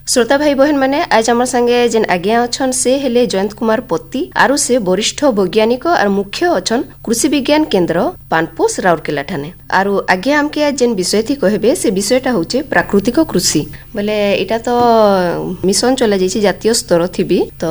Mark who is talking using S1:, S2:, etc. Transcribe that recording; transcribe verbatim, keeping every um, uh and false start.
S1: श्रोता भाई बहन माने आज आम संगे जेन आज्ञा अच्छन से हेले जयंत कुमार पति आरु से वरिष्ठ वैज्ञानिक और मुख्य अच्छन कृषि विज्ञान केंद्र पानपोस राउरकेला ठाने आरु आज्ञा आमके आज जेन विषय थी कहबे से विषयटा होचे प्राकृतिक कृषि बोले एटा तो मिशन चला जाइछि जातीय स्तर थी भी तो